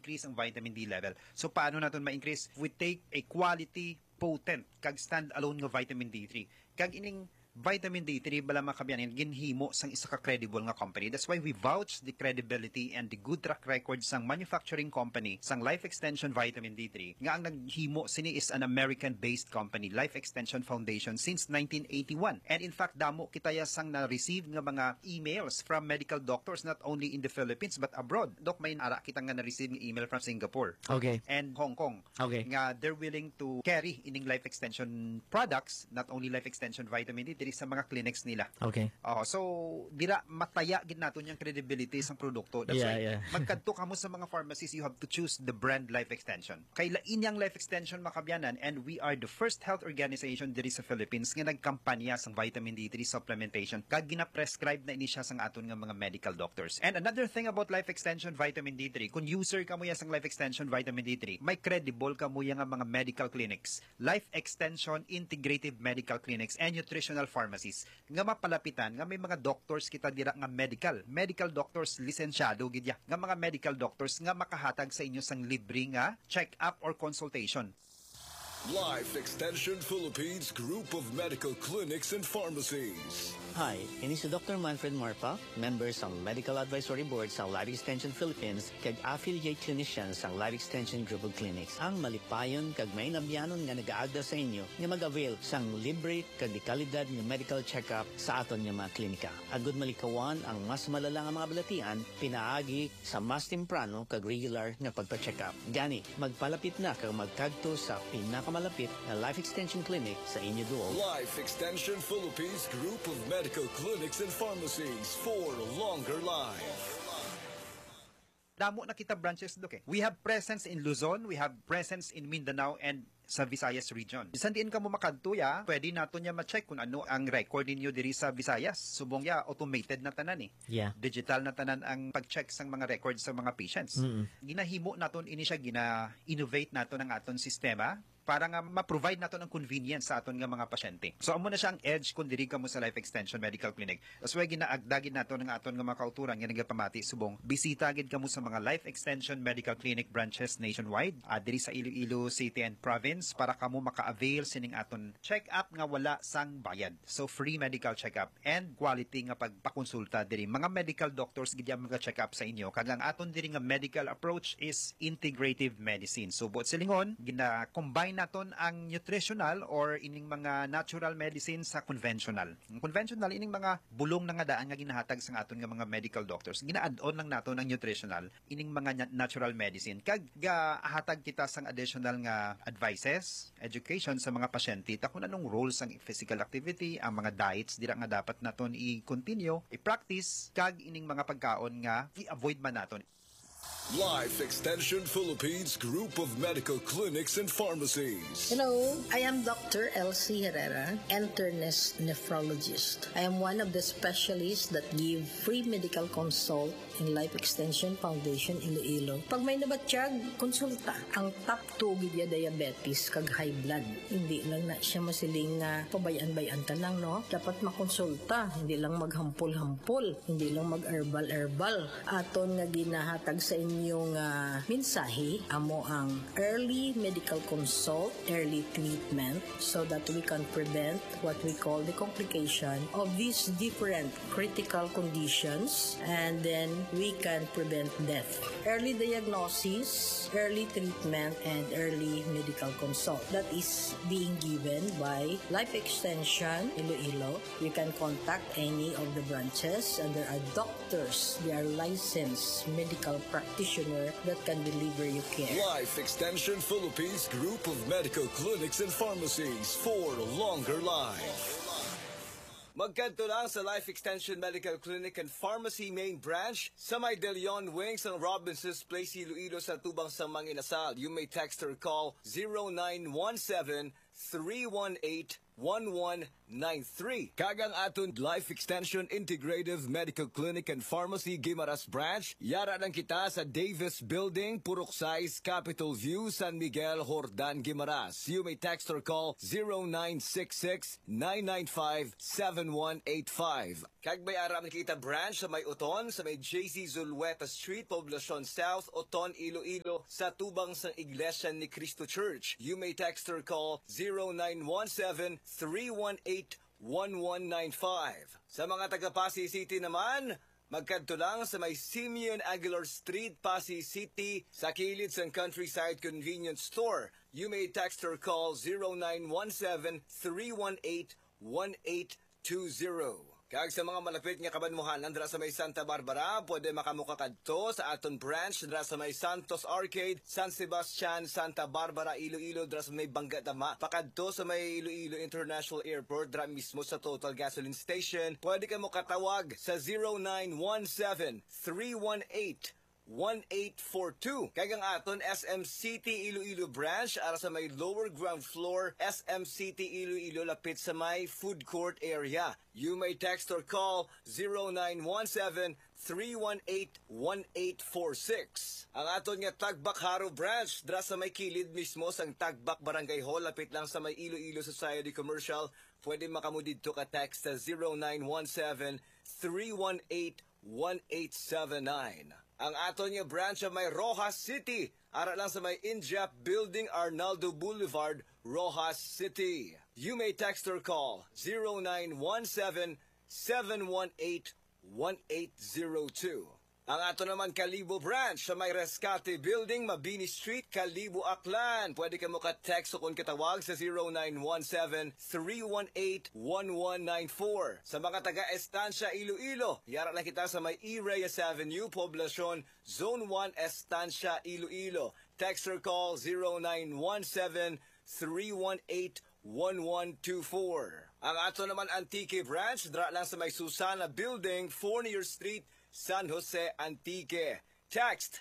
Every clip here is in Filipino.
ma-increase ang vitamin D level. So paano natin ma-increase? We take a quality, potent, kag stand-alone nga vitamin D3. Kag ining vitamin D3 bala makabiyanin ginhimo sang isa ka credible nga company. That's why we vouch the credibility and the good track record sang manufacturing company sang Life Extension Vitamin D3 nga ang naghimo sini is an American-based company, Life Extension Foundation, since 1981. And in fact, damo kitaya sang na-receive nga mga emails from medical doctors not only in the Philippines but abroad. Dok, may ara kita nga na-receive nga email from Singapore. Okay. And Hong Kong. Okay. Nga they're willing to carry ining Life Extension products, not only Life Extension Vitamin D3 sa mga clinics nila. Okay. So dira mataya gid naton yung credibility sang produkto. That's why magkadto kamo sa mga pharmacies, you have to choose the brand Life Extension. Kay lain yang Life Extension makabyanan, and we are the first health organization diri sa Philippines nga nagkampanya sang vitamin D3 supplementation kag gina-prescribe na ini siya sang aton nga mga medical doctors. And another thing about Life Extension Vitamin D3, kung user kamo ya sang Life Extension Vitamin D3, may credible kamo ya nga mga medical clinics, Life Extension Integrative Medical Clinics and Nutritional Pharmacies nga mapalapitan nga may mga doctors kita dira nga medical doctors lisensyado gid ya, nga mga medical doctors nga makahatag sa inyo sang libre nga check-up or consultation. Life Extension Philippines Group of Medical Clinics and Pharmacies. Hi, ini si Dr. Manfred Marpa, member sang Medical Advisory Board sa Life Extension Philippines kag affiliate clinician sang Life Extension Group of Clinics. Ang malipayon kag may nabyanon nga nagaagda sa inyo nga mag-avail sang libre kag di kalidad nga medical check-up sa aton nga mga klinika. Agud malikawan ang mas malala nga mga balatian pinaagi sa mas temprano kag regular nga pagpa-check-up. Gani, magpalapit na kag magkadto sa pinakamalapit na Life Extension Clinic sa inyo duo. Life Extension Philippines Group of Medical Clinics and Pharmacies for longer life. Damo na kita branches dok eh. We have presence in Luzon, we have presence in Mindanao and sa Visayas region. Bisan diin ka mo makadtuya, pwede nato niya ma-check kung ano ang record ninyo diri sa Visayas. Subong ya automated na tanan eh. Yeah. Digital na tanan ang pag-check sang mga records sa mga patients. Ginahimo naton ini siya, gina-innovate naton ang aton sistema para nga ma-provide nato ng convenience sa aton nga mga pasyente. So amo na siya ang edge kung diri ka mo sa Life Extension Medical Clinic. That's why ginaagdagid nato ng aton nga mga kauturan nga nagapamati subong bisita gid kamo sa mga Life Extension Medical Clinic branches nationwide, diri sa Iloilo City and Province para kamo maka-avail sining aton check-up nga wala sang bayad. So free medical check-up and quality nga pagpakonsulta diri. Mga medical doctors gid yang mga-check-up sa inyo. Kag ang aton diri nga medical approach is integrative medicine. So buot silingon, gina-combine naton ang nutritional or ining mga natural medicine sa conventional. Ang conventional ining mga bulong na nga daan nga ginahatag sa aton nga mga medical doctors. Gina-add-on lang naton ang nutritional ining mga natural medicine. Kag gahatag kita sang additional nga advices, education sa mga pasyente ta kung anong roles ang physical activity, ang mga diets dira nga dapat naton i-continue, i-practice kag ining mga pagkaon nga i-avoid man naton. Life Extension Philippines Group of Medical Clinics and Pharmacies. Hello, I am Dr. Elsie Herrera, internist nephrologist. I am one of the specialists that give free medical consult in Life Extension Foundation Iloilo. Pag may nabatsyag, konsulta. Ang top 2 gidya diabetes kag high blood. Hindi lang na siya masiling pabayan-bayan tanang, no? Dapat makonsulta, hindi lang maghampol-hampol, hindi lang mag-herbal-herbal. Aton nga ginahatag sa inyong mensahe, amo ang early medical consult, early treatment, so that we can prevent what we call the complication of these different critical conditions, and then we can prevent death. Early diagnosis, early treatment, and early medical consult. That is being given by Life Extension Iloilo. You can contact any of the branches, and there are doctors, they are licensed medical practitioner that can deliver you care. Life Extension Philippines Group of Medical Clinics and Pharmacies for longer life. Magkanto lang sa Life Extension Medical Clinic and Pharmacy Main Branch sa may De Leon Wings ng Robinson's Place, Iloilo sa Tubang Samang Inasal. You may text or call 0917-318-2388. 1193. Kagang aton Life Extension Integrative Medical Clinic and Pharmacy Guimaras Branch, yara lang kita sa Davis Building, Purok Size, Capitol View, San Miguel, Hordan, Guimaras. You may text or call 0966-995-7185. Kagbay aram kita branch sa may Uton, sa may JC Zulueta Street, Poblacion South, Uton, Iloilo, sa tubang sa Iglesia ni Cristo Church. You may text or call 0917-318-1195. Sa mga taga Pasay City naman, magkanto lang sa may Simeon Aguilar Street, Pasay City, sa kilid sa Countryside Convenience Store. You may text or call 0917-318-1820. Kag sa mga malapit nga kabanmuhanan dira sa may Santa Barbara, pwede makamuka kadto sa aton branch dira sa may Santos Arcade, San Sebastian, Santa Barbara, Iloilo, dira sa may Banggadama. Pakadto sa may Iloilo International Airport, dira mismo sa Total Gasoline Station. Pwede ka mo katawag sa 0917-318-1842. Kag ang aton SM City Iloilo branch ara sa may lower ground floor, SM City Iloilo lapit sa may food court area. You may text or call 0917-318-1846. Ang aton nga Tagbak Haro branch dra sa may kilid mismo sang Tagbak Barangay Hall lapit lang sa may Iloilo Society Commercial. Pwede makamu didto ka text sa 0917-318-1879. Ang aton nga branch sa may Rojas City, ara lang sa may Injap Building, Arnaldo Boulevard, Rojas City. You may text or call 0917-718-1802. Ang ato naman Kalibo branch sa may Rescate Building, Mabini Street, Kalibo, Aklan. Pwede ka mo ka-text o kung katawag sa 0917-318-1194. Sa mga taga-Estancia, Iloilo, yara lang kita sa may E. Reyes Avenue, Poblacion, Zone 1, Estancia, Iloilo. Text or call 0917-318-1124. Ang ato naman Antique branch, dra lang sa may Susana Building, Fournier Street, San Jose, Antique. Text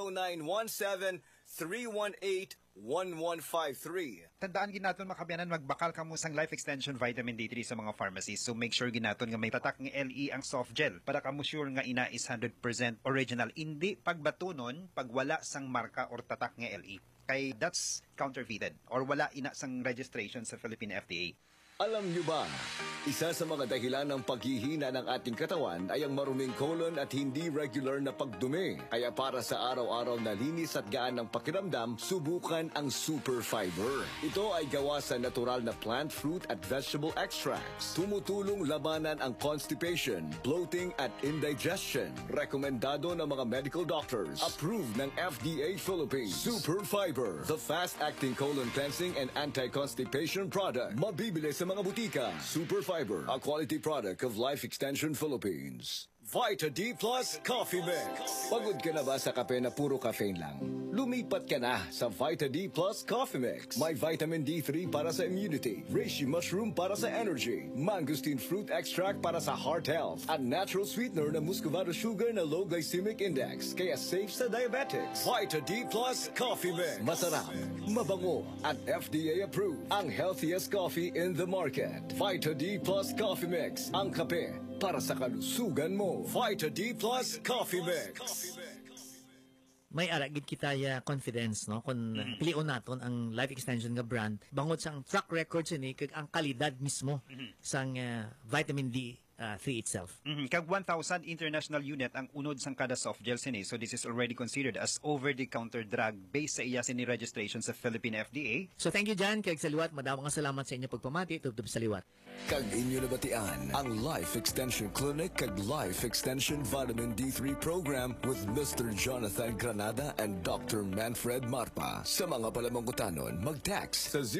0917-318-1153. Tandaan ginaton makabiyanan magbakal ka mo sang Life Extension Vitamin D3 sa mga pharmacies. So make sure ginaton nga may tatak ng LE ang soft gel para ka mo sure nga ina is 100% original. Hindi pagbatunon pag wala sang marka or tatak ng LE. Kay that's counterfeited or wala ina sang registration sa Philippine FDA. Alam niyo ba, isa sa mga dahilan ng paghihina ng ating katawan ay ang maruming colon at hindi regular na pagdumi. Kaya para sa araw-araw na linis at gaan ng pakiramdam, subukan ang Super Fiber. Ito ay gawa sa natural na plant, fruit at vegetable extracts. Tumutulong labanan ang constipation, bloating at indigestion. Rekomendado ng mga medical doctors. Approved ng FDA Philippines. Super Fiber, the fast-acting colon cleansing and anti-constipation product. Mabibili sa mga butika. Super Fiber, a quality product of Life Extension Philippines. Vita D Plus Coffee Mix. Pagod ka na ba sa kape na puro caffeine lang? Lumipat ka na sa Vita D Plus Coffee Mix. May vitamin D3 para sa immunity, reishi mushroom para sa energy, mangosteen fruit extract para sa heart health, at natural sweetener na muscovado sugar na low glycemic index, kaya safe sa diabetics. Vita D Plus Coffee Mix. Masarap, mabango, at FDA approved. Ang healthiest coffee in the market. Vita D Plus Coffee Mix. Ang kape para sa kalusugan mo. Vita D Plus Coffee Mix. May aragid kita ya confidence no kung pilion naton ang Life Extension nga brand bangod sang track record ni kag ang kalidad mismo sang vitamin D3 itself. Kag 1,000 international unit ang unod sang kada soft gel sini. So this is already considered as over-the-counter drug based sa iya sini registration sa Philippine FDA. So thank you Jan kag saliwat madamo nga salamat sa inyo pagpamati tubtob saliwat. Kag inyo nabatian ang Life Extension Clinic kag Life Extension Vitamin D3 Program with Mr. Jonathan Granada and Dr. Manfred Marpa. Sa mga palamangkutanon, mag-text sa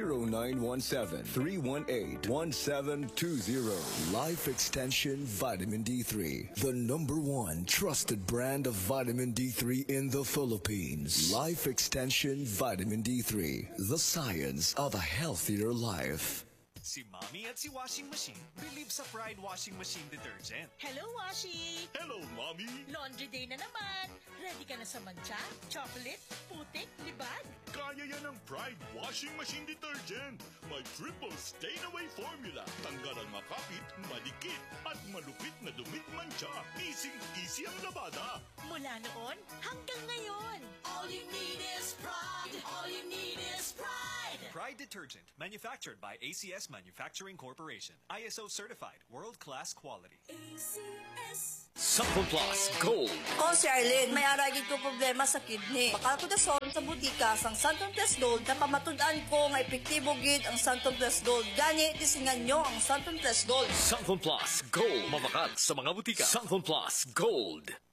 0917-318-1720. Life Extension Vitamin D3, the #1 trusted brand of vitamin D3 in the Philippines. Life Extension Vitamin D3, the science of a healthier life. Si Mommy at si Washing Machine believe sa Pride Washing Machine Detergent. Hello, Washi! Hello, Mommy! Laundry day na naman. Ready ka na sa mancha, chocolate, putik, libag? kaya yan ng Pride Washing Machine Detergent. May triple stain-away formula. Tanggal ang makapit, malikit, at malupit na dumit mancha. Easy ang labada. Mula noon hanggang ngayon. All you need is pride. All you need is pride. Pride Detergent, manufactured by ACS Manufacturing Corporation. ISO certified, world-class quality. ACS. Santon Plus Gold. Ako si Arlene, may aragin ko problema sa kidney. Bakal ko na son sa butika sang Santon Plus Gold na pamatud-an ko nga epektibo gid ang Santon Plus Gold. Gani, tisingan nyo ang Santon Plus Gold. Santon Plus Gold. Mabakal sa mga butika. Santon Plus Gold.